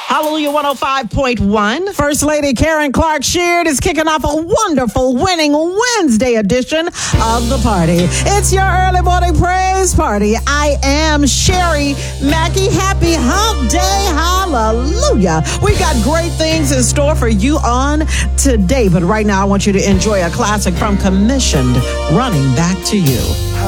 Hallelujah 105.1. First Lady Karen Clark Sheard is kicking off a wonderful winning Wednesday edition of the party. It's your early morning praise party. I am Sherry Mackey. Happy hump day. Hallelujah. We've got great things in store for you on today. But right now, I want you to enjoy a classic from Commissioned, Running Back to You.